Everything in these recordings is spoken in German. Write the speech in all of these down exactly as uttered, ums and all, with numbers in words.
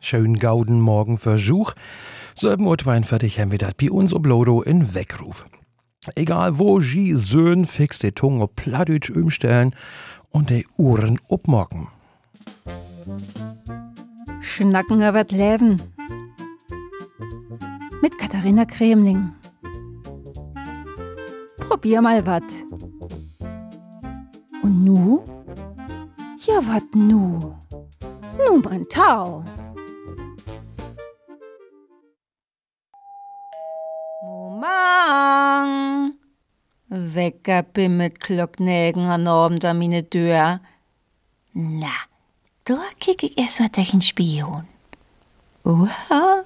schönen gauden Morgen Versuch. So eben Utwein fertig haben wir das bei uns ob Lodo in Weckruf. Egal wo sie söhn fix die Tunge auf Plattdeutsch umstellen und die Uhren obmocken. Schnacken über das Leben. Mit Katharina Kremling. Probier mal wat. Und nu? Ja, wat nu? Nu, mein Tau. Momang. Wecker bin mit Glocknägen an Abend an meine Tür. Na, da kick ich erst mal durch den Spion. Uha.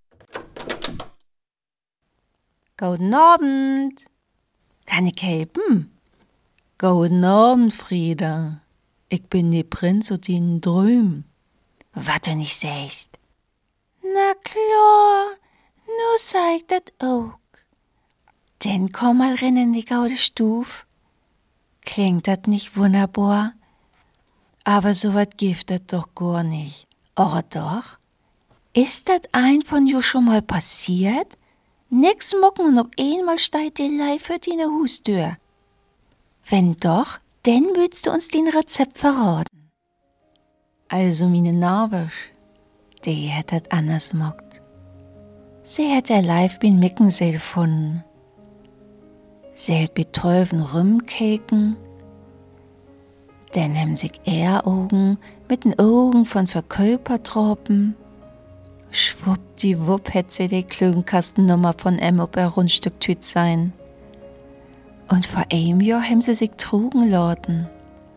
Guten Abend. Kann ich helfen? Guten Abend, Frieda. Ich bin die Prinz und den Drüm. Was du nicht sagst. Na klar, nu zeig dat auch. Denn komm mal rein in die gaude Stuf. Klingt dat nicht wunderbar? Aber so wat gibt dat doch gar nicht. Oder doch? Ist dat ein von jo schon mal passiert? Nix mucken und ob einmal steigt die Leih für die Hustür. Wenn doch, dann würdest du uns den Rezept verraten. Also meine Narbisch, die hat dat anders mockt. Sie hat der Leif bin Mickensee gefunden. Sie hat betäufen Rümmkeken, dann haben sich Ehraugen mit den Augen von Verkörpertropen. Schwuppdiwupp hätt sie die Klögenkastennummer von em ob ein Rundstück Tüt sein. Und vor einem Jahr haben sie sich trugen lauten.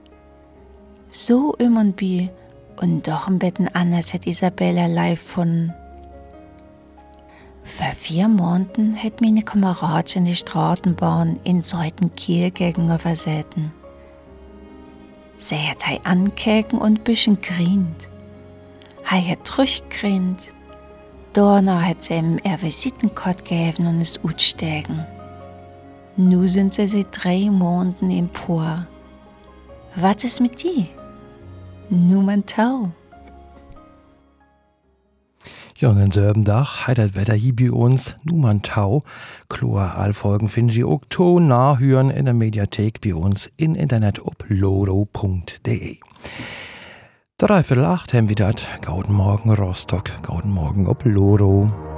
So im und bi und doch im Betten anders hätt Isabella live von. Vor vier Monaten hätt meine Kameradchen die Straßenbahn in Seiten Kiel gegenüber säten. Sie hat hei ankeken und bisschen grint. Hei hat trüchgrint. Dorna hat sie ihm er Visitenkarte gegeben und es utstegen. Nu sind sie seit drei Monaten im Por. Was ist mit die? Nu mein Tau. Ja, und den selben Tag hat das Wetter hier bei uns nu man Tau. Chlor Allfolgen finden Sie auch Ton nachhören in der Mediathek bei uns im Internet ob lodo punkt de. Dreiviertel acht haben wir das. Guten Morgen Rostock, guten Morgen ob Lodo.